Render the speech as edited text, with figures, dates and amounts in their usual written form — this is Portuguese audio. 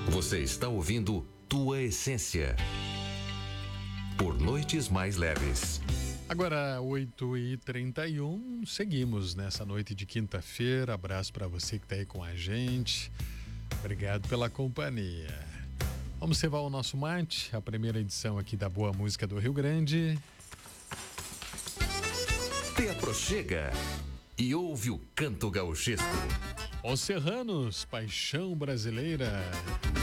Você está ouvindo Tua Essência. Por Noites Mais Leves. Agora, 8h31, seguimos nessa noite de quinta-feira. Abraço para você que está aí com a gente. Obrigado pela companhia. Vamos cevar o nosso mate, a primeira edição aqui da Boa Música do Rio Grande. Te aproxega e ouve o canto gauchesco. Os Serranos, Paixão Brasileira.